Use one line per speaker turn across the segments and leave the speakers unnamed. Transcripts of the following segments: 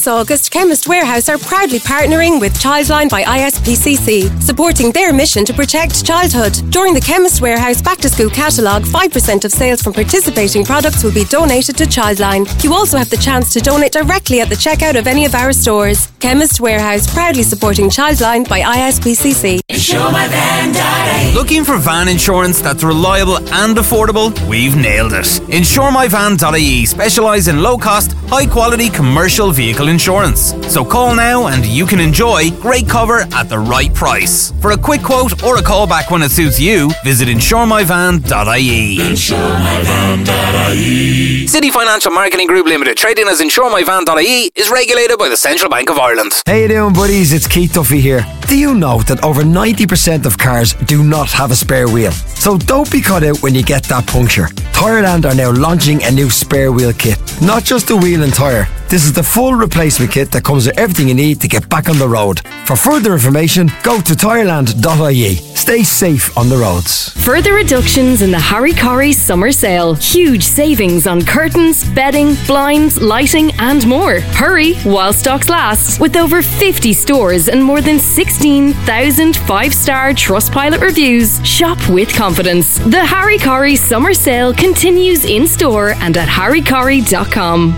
This August, Chemist Warehouse are proudly partnering with Childline by ISPCC, supporting their mission to protect childhood. During the Chemist Warehouse Back to School catalogue, 5% of sales from participating products will be donated to Childline. You also have the chance to donate directly at the checkout of any of our stores. Chemist Warehouse, proudly supporting Childline by ISPCC.
Looking for van insurance that's reliable and affordable? We've nailed it. InsureMyVan.ie specialise in low-cost, high-quality commercial vehicle insurance. So call now and you can enjoy great cover at the right price. For a quick quote or a call back when it suits you, visit InsureMyVan.ie. InsureMyVan.ie. City Financial Marketing Group Limited, trading as InsureMyVan.ie, is regulated by the Central Bank of Ireland.
How you doing, buddies? It's Keith Duffy here. Do you know that over 90% of cars do not have a spare wheel? So don't be caught out when you get that puncture. Tyreland are now launching a new spare wheel kit. Not just a wheel and tyre. This is the full replacement kit that comes with everything you need to get back on the road. For further information, go to tyreland.ie. Stay safe on the roads.
Further reductions in the Harry Corrie summer sale. Huge savings on curtains, bedding, blinds, lighting and more. Hurry while stocks last. With over 50 stores and more than 16,000 5-star Trustpilot reviews, shop with confidence. The Harry Corrie summer sale continues in store and at harrycorrie.com.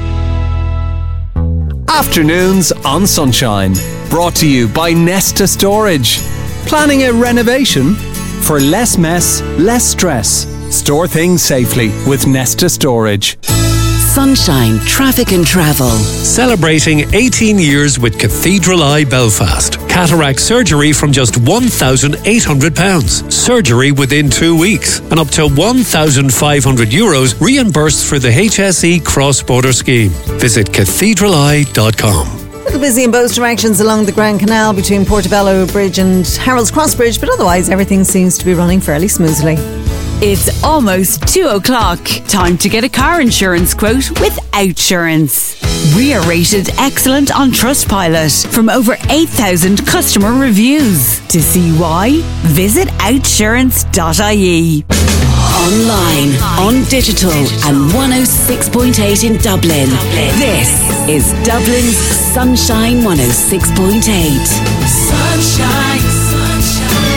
Afternoons on Sunshine, brought to you by Nesta Storage. Planning a renovation? For less mess, less stress. Store things safely with Nesta Storage.
Sunshine Traffic and Travel.
Celebrating 18 years with Cathedral Eye Belfast. Cataract surgery from just £1,800. Surgery within 2 weeks. And up to €1,500 reimbursed for the HSE cross-border scheme. Visit cathedraleye.com.
A little busy in both directions along the Grand Canal between Portobello Bridge and Harold's Cross Bridge, but otherwise everything seems to be running fairly smoothly.
It's almost 2 o'clock. Time to get a car insurance quote with Outsurance. We are rated excellent on Trustpilot from over 8,000 customer reviews. To see why, visit outsurance.ie.
Online, on digital and 106.8 in Dublin. This is Dublin's Sunshine 106.8.
Sunshine, sunshine,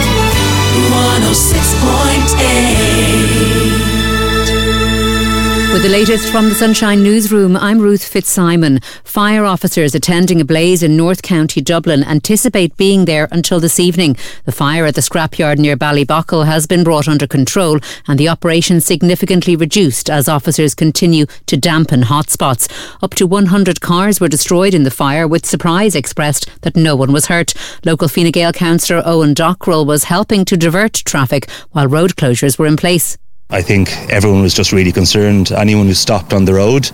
106.8.
With the latest from the Sunshine Newsroom, I'm Ruth Fitzsimon. Fire officers attending a blaze in North County Dublin anticipate being there until this evening. The fire at the scrapyard near Ballybockle has been brought under control and the operation significantly reduced as officers continue to dampen hotspots. Up to 100 cars were destroyed in the fire, with surprise expressed that no one was hurt. Local Fine Gael councillor Owen Dockrell was helping to divert traffic while road closures were in place.
I think everyone was just really concerned. Anyone who stopped on the road,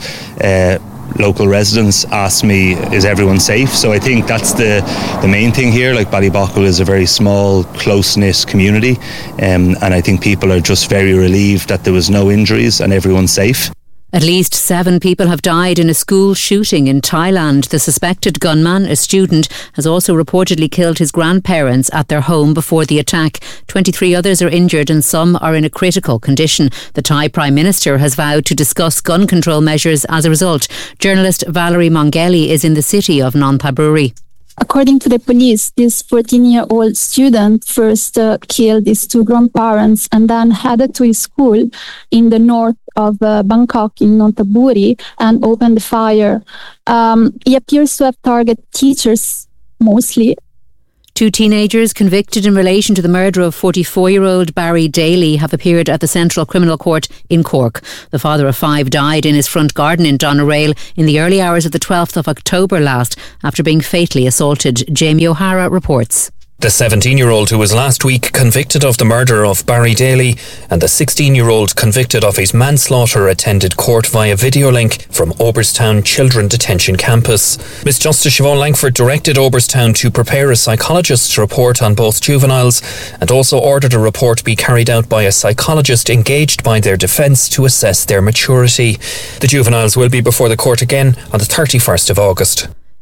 local residents asked me, is everyone safe? So I think that's the main thing here. Like, Ballybockle is a very small, close-knit community, and I think people are just very relieved that there was no injuries and everyone's safe.
At least 7 people have died in a school shooting in Thailand. The suspected gunman, a student, has also reportedly killed his grandparents at their home before the attack. 23 others are injured and some are in a critical condition. The Thai Prime Minister has vowed to discuss gun control measures as a result. Journalist Valerie Mongeli is in the city of Nonthaburi.
According to the police, this 14-year-old student first killed his 2 grandparents and then headed to his school in the north of Bangkok in Nonthaburi and opened the fire. He appears to have targeted teachers mostly.
2 teenagers convicted in relation to the murder of 44-year-old Barry Daly have appeared at the Central Criminal Court in Cork. The father of 5 died in his front garden in Doneraile in the early hours of the 12th of October last after being fatally assaulted. Jamie O'Hara reports.
The 17-year-old who was last week convicted of the murder of Barry Daly and the 16-year-old convicted of his manslaughter attended court via video link from Oberstown Children Detention Campus. Miss Justice Siobhan Langford directed Oberstown to prepare a psychologist's report on both juveniles and also ordered a report be carried out by a psychologist engaged by their defence to assess their maturity. The juveniles will be before the court again on the 31st of August.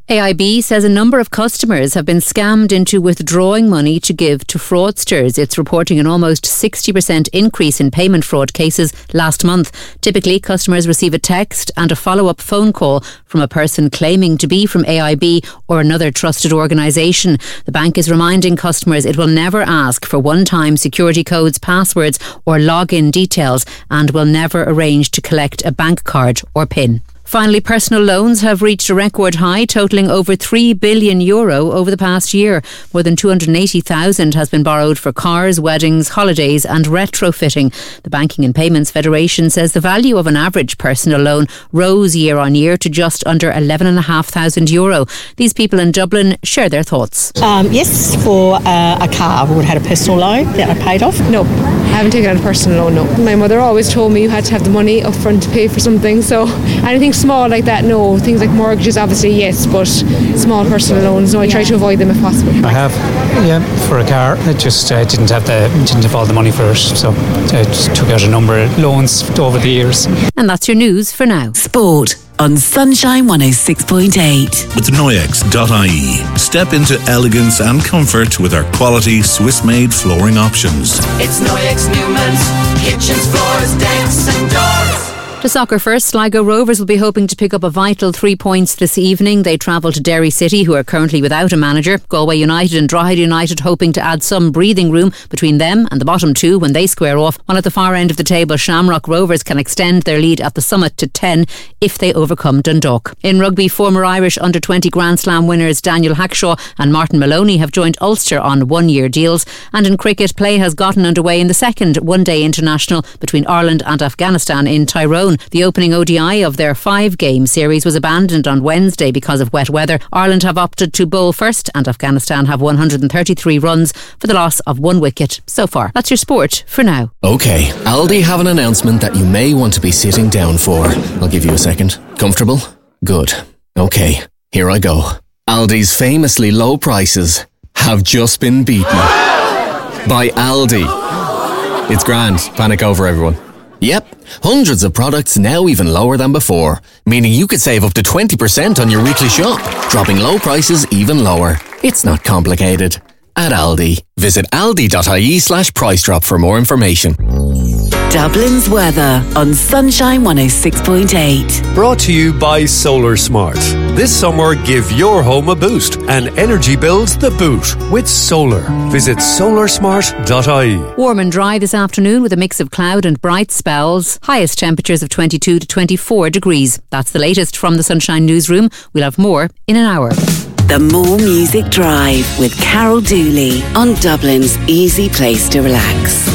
AIB says a number of customers have been scammed into withdrawing money to give to fraudsters. It's reporting an almost 60% increase in payment fraud cases last month. Typically, customers receive a text and a follow-up phone call from a person claiming to be from AIB or another trusted organisation. The bank is reminding customers it will never ask for one-time security codes, passwords or login details, and will never arrange to collect a bank card or PIN. Finally, personal loans have reached a record high, totalling over €3 billion over the past year. More than 280,000 has been borrowed for cars, weddings, holidays and retrofitting. The Banking and Payments Federation says the value of an average personal loan rose year on year to just under €11,500. These people in Dublin share their thoughts.
Yes, for a car. We would have had a personal loan that I paid off.
No, I haven't taken out a personal loan, no. My mother always told me you had to have the money up front to pay for something, so anything small like that, no. Things like mortgages, obviously, yes, but small personal loans, no. I try to avoid them if possible.
I have, for a car. I just didn't have all the money for it, so I just took out a number of loans over the years.
And that's your news for now.
Sport on Sunshine 106.8.
With Noyex.ie, step into elegance and comfort with our quality Swiss-made flooring options.
It's Noyex Newman's kitchens, floors, decks and doors.
To soccer first, Sligo Rovers will be hoping to pick up a vital 3 points this evening. They travel to Derry City, who are currently without a manager. Galway United and Drogheda United hoping to add some breathing room between them and the bottom two when they square off. While at the far end of the table, Shamrock Rovers can extend their lead at the summit to 10 if they overcome Dundalk. In rugby, former Irish under-20 Grand Slam winners Daniel Hackshaw and Martin Maloney have joined Ulster on one-year deals. And in cricket, play has gotten underway in the second one-day international between Ireland and Afghanistan in Tyrone. The opening ODI of their 5-game series was abandoned on Wednesday because of wet weather. Ireland have opted to bowl first and Afghanistan have 133 runs for the loss of 1 wicket so far. That's your sport for now.
OK, Aldi have an announcement that you may want to be sitting down for. I'll give you a second. Comfortable? Good. OK, here I go. Aldi's famously low prices have just been beaten by Aldi. It's grand. Panic over, everyone. Yep, hundreds of products now even lower than before, meaning you could save up to 20% on your weekly shop, dropping low prices even lower. It's not complicated. At Aldi, visit aldi.ie/price drop for more information.
Dublin's weather on Sunshine 106.8.
Brought to you by Solar Smart. This summer, give your home a boost and energy bills the boot with solar. Visit solarsmart.ie.
Warm and dry this afternoon with a mix of cloud and bright spells. Highest temperatures of 22 to 24 degrees. That's the latest from the Sunshine Newsroom. We'll have more in an hour.
The More Music Drive with Carol Dooley on Dublin's easy place to relax.